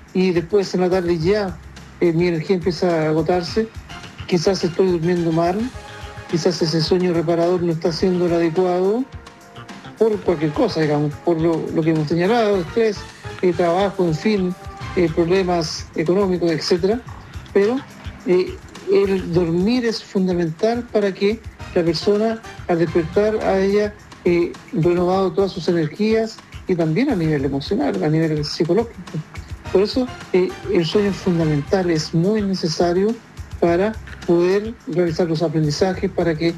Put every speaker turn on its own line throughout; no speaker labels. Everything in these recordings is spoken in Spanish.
y después en la tarde ya mi energía empieza a agotarse, quizás estoy durmiendo mal, quizás ese sueño reparador no está siendo el adecuado por cualquier cosa, digamos, por lo que hemos señalado, estrés, trabajo, en fin, problemas económicos, etcétera. Pero el dormir es fundamental para que la persona, al despertar, haya renovado todas sus energías y también a nivel emocional, a nivel psicológico. Por eso el sueño es fundamental, es muy necesario para poder realizar los aprendizajes, para que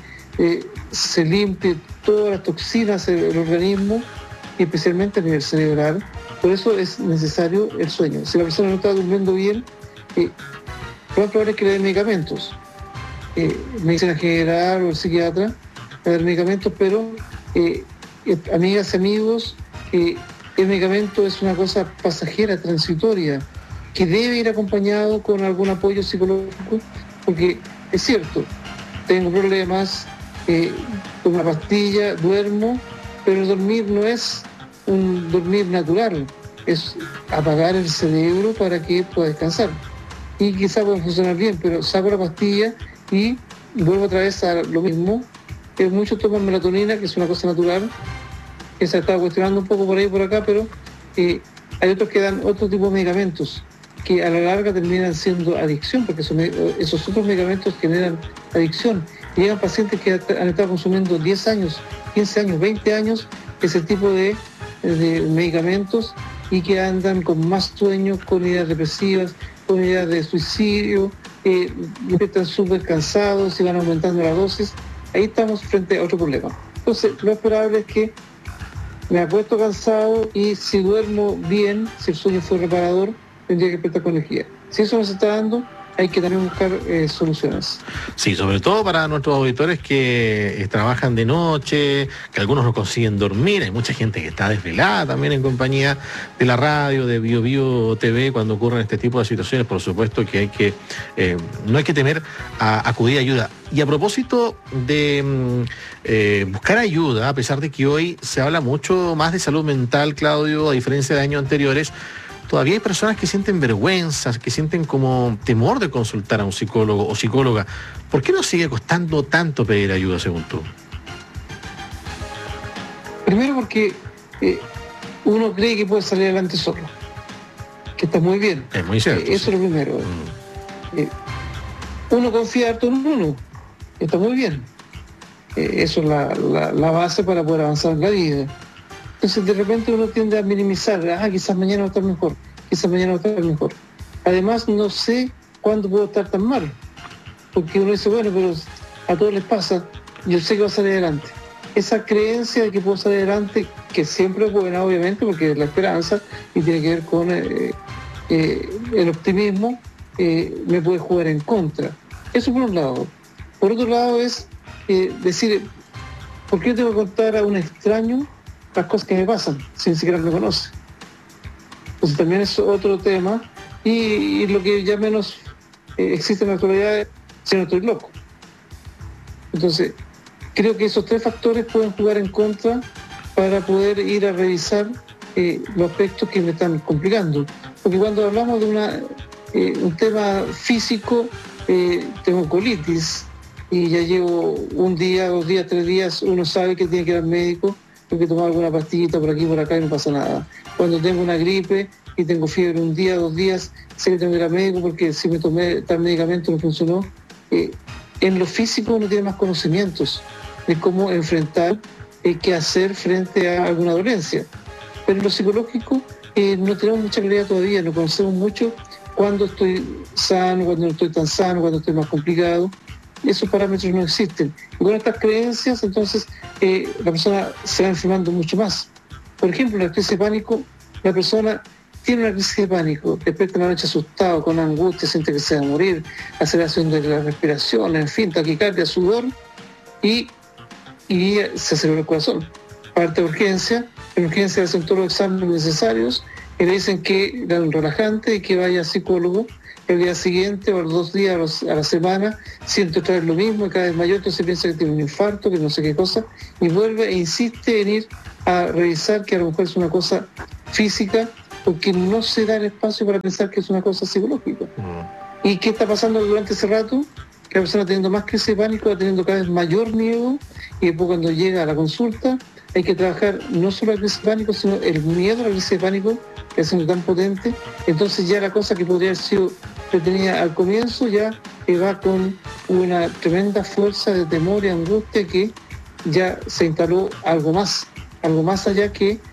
se limpie todas las toxinas del organismo, y especialmente a nivel cerebral. Por eso es necesario el sueño. Si la persona no está durmiendo bien, lo más probable es que le den medicamentos. Medicina general o el psiquiatra le dan medicamentos, pero amigas y amigos, el medicamento es una cosa pasajera, transitoria, que debe ir acompañado con algún apoyo psicológico, porque es cierto, tengo problemas, tomo una pastilla, duermo, pero el dormir no es un dormir natural, es apagar el cerebro para que pueda descansar. Y quizá pueda funcionar bien, pero saco la pastilla y vuelvo otra vez a lo mismo. Muchos toman melatonina, que es una cosa natural, que se está cuestionando un poco por ahí y por acá, pero hay otros que dan otro tipo de medicamentos que a la larga terminan siendo adicción, porque esos otros medicamentos generan adicción. Llegan pacientes que han estado consumiendo 10 años, 15 años, 20 años ese tipo de medicamentos, y que andan con más sueños, con ideas depresivas, con ideas de suicidio, están súper cansados y van aumentando la dosis. Ahí estamos frente a otro problema. Entonces, lo esperable es que me acuesto cansado, y si duermo bien, si el sueño fue reparador, tendría que despertar con energía. Si eso no se está dando, hay que también buscar soluciones.
Sí, sobre todo para nuestros auditores que trabajan de noche, que algunos no consiguen dormir. Hay mucha gente que está desvelada también en compañía de la radio, de Bio Bio TV, cuando ocurren este tipo de situaciones. Por supuesto que no hay que temer a acudir a ayuda. Y a propósito de buscar ayuda, a pesar de que hoy se habla mucho más de salud mental, Claudio, a diferencia de años anteriores, todavía hay personas que sienten vergüenza, que sienten como temor de consultar a un psicólogo o psicóloga. ¿Por qué nos sigue costando tanto pedir ayuda, según tú?
Primero porque uno cree que puede salir adelante solo, que está muy bien.
Es muy cierto.
Eso es lo primero. Uno confía harto en uno, está muy bien. Eso es la base para poder avanzar en la vida. Entonces de repente uno tiende a minimizar, quizás mañana va a estar mejor, quizás mañana va a estar mejor. Además no sé cuándo puedo estar tan mal, porque uno dice, bueno, pero a todos les pasa, yo sé que va a salir adelante. Esa creencia de que puedo salir adelante, que siempre es buena obviamente, porque es la esperanza y tiene que ver con el optimismo, me puede jugar en contra. Eso por un lado. Por otro lado es decir, ¿por qué tengo que contar a un extraño las cosas que me pasan, si ni siquiera me conoce? Entonces también es otro tema, y lo que ya menos existe en la actualidad es si no estoy loco. Entonces, creo que esos tres factores pueden jugar en contra para poder ir a revisar los aspectos que me están complicando. Porque cuando hablamos de un tema físico, tengo colitis, y ya llevo un día, 2 días, 3 días, uno sabe que tiene que ir al médico, tengo que tomar alguna pastillita por aquí, por acá, y no pasa nada. Cuando tengo una gripe y tengo fiebre 1 día, 2 días, sé que tengo que ir al médico porque si me tomé tal medicamento no funcionó. En lo físico uno tiene más conocimientos de cómo enfrentar, qué hacer frente a alguna dolencia. Pero en lo psicológico no tenemos mucha claridad todavía, no conocemos mucho cuándo estoy sano, cuándo no estoy tan sano, cuándo estoy más complicado. Esos parámetros no existen. Y con estas creencias, entonces, la persona se va enfermando mucho más. Por ejemplo, la crisis de pánico, la persona tiene una crisis de pánico, despierta en la noche asustado, con angustia, siente que se va a morir, aceleración de la respiración, en fin, taquicardia, sudor, y se acelera el corazón. Parte de urgencia, en urgencia hacen todos los exámenes necesarios, y le dicen que le dan un relajante y que vaya al psicólogo. El día siguiente o los 2 días a la semana siente otra vez lo mismo, y cada vez mayor, entonces piensa que tiene un infarto, que no sé qué cosa, y vuelve e insiste en ir a revisar que a lo mejor es una cosa física, porque no se da el espacio para pensar que es una cosa psicológica. ¿Y qué está pasando durante ese rato? Que la persona teniendo más crisis de pánico, va teniendo cada vez mayor miedo, y después cuando llega a la consulta hay que trabajar no solo la crisis de pánico, sino el miedo a la crisis de pánico, que es siendo tan potente. Entonces ya la cosa que podría haber sido retenida al comienzo ya va con una tremenda fuerza de temor y angustia, que ya se instaló algo más allá que